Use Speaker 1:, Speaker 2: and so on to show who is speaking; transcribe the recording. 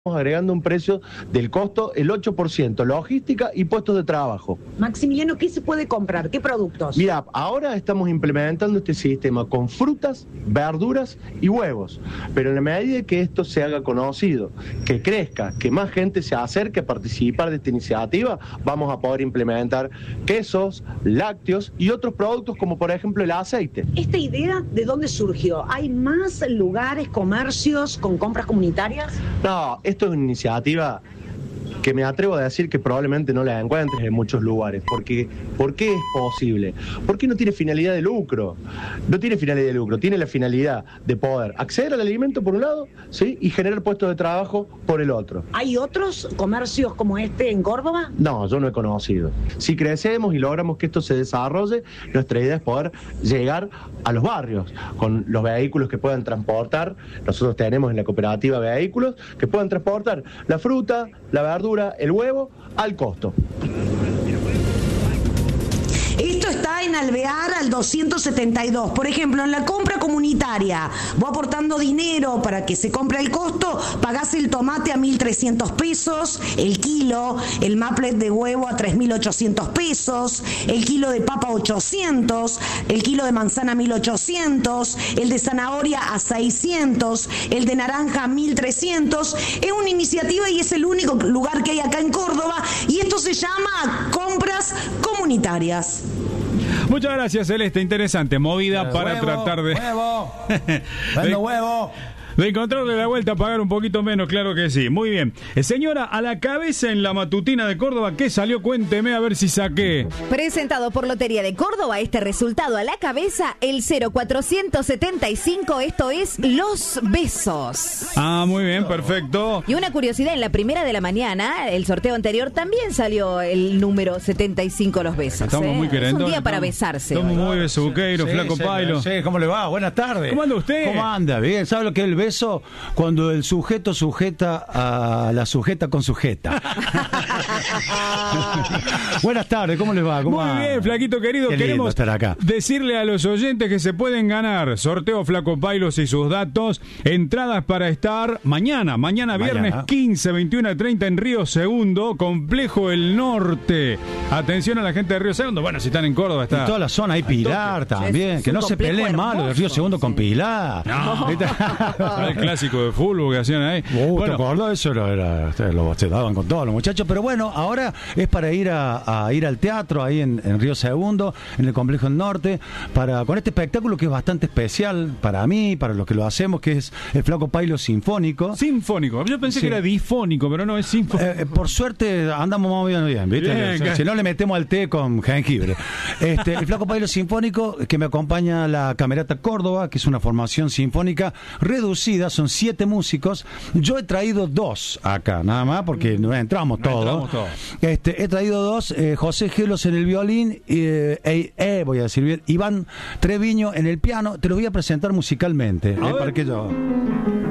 Speaker 1: agregando un precio del costo el 8%, logística y puestos de trabajo.
Speaker 2: Maximiliano, ¿qué se puede comprar? ¿Qué productos?
Speaker 1: Mira, ahora estamos implementando este sistema con frutas, verduras y huevos, pero en la medida que esto se haga conocido, que crezca, que más gente se acerque a participar de esta iniciativa, vamos a poder implementar quesos, lácteos y otros productos como por ejemplo el aceite.
Speaker 2: ¿Esta idea de dónde surgió? ¿Hay más lugares, comercios con compras comunitarias?
Speaker 1: No, esto es una iniciativa que me atrevo a decir que probablemente no la encuentres en muchos lugares. ¿Por qué es posible? Porque no tiene finalidad de lucro. No tiene finalidad de lucro, tiene la finalidad de poder acceder al alimento por un lado, ¿sí? Y generar puestos de trabajo por el otro.
Speaker 2: ¿Hay otros comercios como este en Córdoba?
Speaker 1: No, yo no he conocido. Si crecemos y logramos que esto se desarrolle, nuestra idea es poder llegar a los barrios con los vehículos que puedan transportar. Nosotros tenemos en la cooperativa vehículos que puedan transportar la fruta, la verdura, el huevo al costo.
Speaker 2: Esto está en Alvear al 272. Por ejemplo, en la compra comunitaria, vos aportando dinero para que se compre el costo, pagás el tomate a 1.300 pesos, el kilo, el maplet de huevo a 3.800 pesos, el kilo de papa 800, el kilo de manzana 1.800, el de zanahoria a 600, el de naranja a 1.300. Es una iniciativa y es el único lugar que hay acá en Córdoba y esto se llama compras comunitarias.
Speaker 3: Muchas gracias, Celeste. Interesante movida para
Speaker 4: huevo,
Speaker 3: tratar de...
Speaker 4: ¡Huevo! ¡Vendo huevo!
Speaker 3: De encontrarle la vuelta a pagar un poquito menos, claro que sí. Muy bien. Señora, a la cabeza en la matutina de Córdoba, ¿qué salió? Cuénteme a ver si saqué.
Speaker 5: Presentado por Lotería de Córdoba, este resultado a la cabeza, el 0475, esto es Los Besos.
Speaker 3: Ah, muy bien, perfecto.
Speaker 5: Y una curiosidad, en la primera de la mañana, el sorteo anterior, también salió el número 75, Los Besos.
Speaker 3: Estamos muy querendos.
Speaker 5: Es un día para besarse.
Speaker 3: Estamos muy besuqueiros,
Speaker 4: Sí,
Speaker 3: Flaco Pailo.
Speaker 4: Sí, ¿cómo le va? Buenas tardes.
Speaker 3: ¿Cómo anda usted?
Speaker 4: ¿Cómo anda? Bien, ¿sabe lo que es el beso? Cuando el sujeto sujeta a la sujeta con sujeta. Buenas tardes, ¿cómo les va? ¿Cómo
Speaker 3: Muy
Speaker 4: va?
Speaker 3: bien, Flaquito querido.
Speaker 4: Qué lindo
Speaker 3: Queremos
Speaker 4: estar acá.
Speaker 3: decirle a los oyentes que se pueden ganar sorteo Flaco Pailos y sus datos, entradas para estar mañana viernes 15, 21 a 30 en Río Segundo, Complejo El Norte. Atención a la gente de Río Segundo. Bueno, si están en Córdoba está.
Speaker 4: Y toda la zona hay Pilar también.
Speaker 5: Es
Speaker 4: Que
Speaker 5: un
Speaker 4: no se peleen
Speaker 5: complejo
Speaker 4: mal los de
Speaker 5: hermoso.
Speaker 4: Río Segundo con Pilar.
Speaker 3: No. El clásico de fútbol que hacían ahí.
Speaker 4: ¿Te acordás? Eso se daban con todos los muchachos. Pero bueno, ahora es para ir ir al teatro ahí en Río Segundo, en el Complejo del Norte, con este espectáculo que es bastante especial para mí, para los que lo hacemos, que es el Flaco Pailo Sinfónico.
Speaker 3: Sinfónico. Yo pensé
Speaker 4: Sí.
Speaker 3: que era difónico, pero no es sinfónico.
Speaker 4: Por suerte andamos más bien, ¿viste?
Speaker 3: Bien,
Speaker 4: si no le metemos al té con jengibre. El Flaco Pailo Sinfónico, que me acompaña la Camerata Córdoba, que es una formación sinfónica reducida, son 7 músicos. Yo he traído 2 acá, nada más, porque no entramos todos. He traído 2, José Gelos en el violín, voy a decir bien, Iván Treviño en el piano. Te lo voy a presentar musicalmente, para que yo...